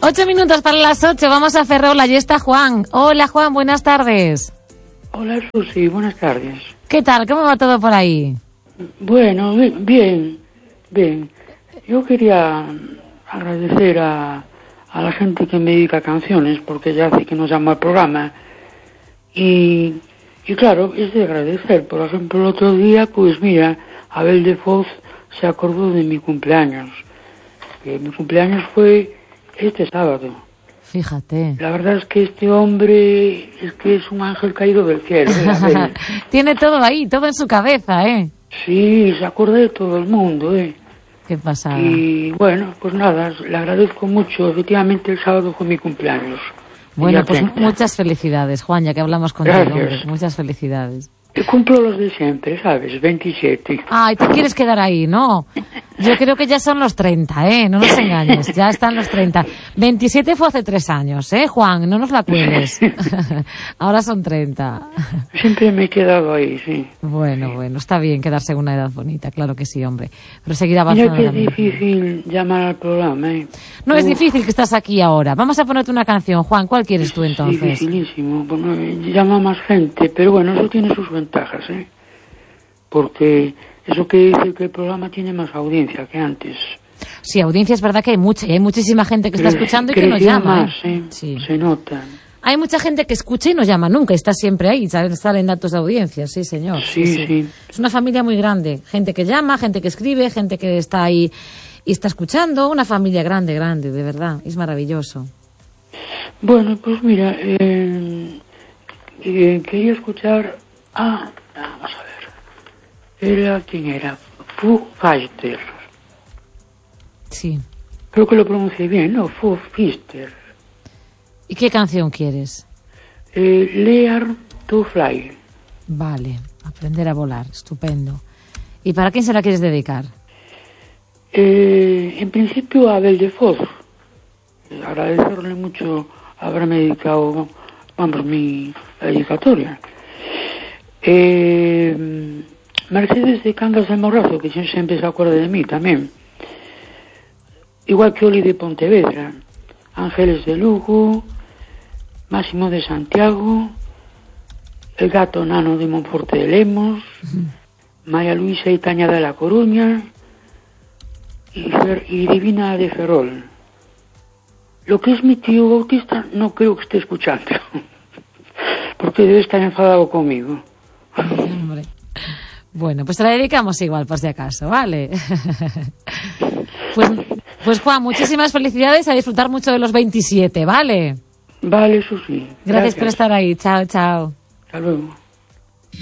8 minutos para las 8, vamos a Ferrol, allí está Juan. Hola Juan, buenas tardes. Hola Susi, buenas tardes. ¿Qué tal? ¿Cómo va todo por ahí? Bueno, bien. Yo quería agradecer a la gente que me dedica canciones, porque ya hace que nos llama al programa. Y claro, es de agradecer. Por ejemplo, el otro día, pues mira, Abel de Foz se acordó de mi cumpleaños. Mi cumpleaños fue este sábado. Fíjate. La verdad es que este hombre es un ángel caído del cielo. Tiene todo ahí, todo en su cabeza, ¿eh? Sí, se acuerda de todo el mundo, ¿eh? Qué pasada. Y bueno, pues nada, le agradezco mucho. Efectivamente, el sábado fue mi cumpleaños. Bueno, pues muchas felicidades, Juan, ya que hablamos contigo. Hombre, muchas felicidades. Cumplo los de siempre, ¿sabes? 27. Ay, te quieres quedar ahí, ¿no? Yo creo que ya son los 30, ¿eh? No nos engañes, ya están los 30. 27 fue hace 3 años, ¿eh, Juan? No nos la cueles. Ahora son 30. Siempre me he quedado ahí, sí. Bueno, está bien quedarse en una edad bonita, claro que sí, hombre. Pero seguir avanzando. Mira que es difícil llamar al programa, ¿eh? No es difícil que estás aquí ahora. Vamos a ponerte una canción, Juan. ¿Cuál quieres tú entonces? Es dificilísimo. Bueno, llama más gente, pero bueno, eso tiene sus ventajas, ¿eh? Porque eso que dice que el programa tiene más audiencia que antes. Sí, audiencia es verdad que hay mucha, y hay muchísima gente que está escuchando y que nos llama. Más, ¿eh? Sí. Se nota. Hay mucha gente que escucha y no llama nunca, está siempre ahí, salen datos de audiencia, sí señor. Sí. Es una familia muy grande, gente que llama, gente que escribe, gente que está ahí y está escuchando, una familia grande, de verdad, es maravilloso. Bueno, pues mira, quería escuchar vamos a ver, ¿quién era? Foo Fighters. Sí. Creo que lo pronuncié bien, ¿no? Foo Fighters. ¿Y qué canción quieres? Learn to Fly. Vale, aprender a volar, estupendo. ¿Y para quién se la quieres dedicar? En principio a Abel de Foz. Agradecerle mucho haberme dedicado, mi dedicatoria. Mercedes de Cangas del Morrazo, que siempre se acuerda de mí también. Igual que Oli de Pontevedra. Ángeles de Lugo, Máximo de Santiago, el gato Nano de Monforte de Lemos, María Luisa y Taña de La Coruña y Divina de Ferrol. Lo que es mi tío Bautista no creo que esté escuchando, porque debe estar enfadado conmigo. Hombre. Bueno, pues te la dedicamos igual, por si acaso, ¿vale? Pues Juan, muchísimas felicidades, a disfrutar mucho de los 27, ¿vale? Vale, Susi. Gracias por estar ahí. Chao. Hasta luego.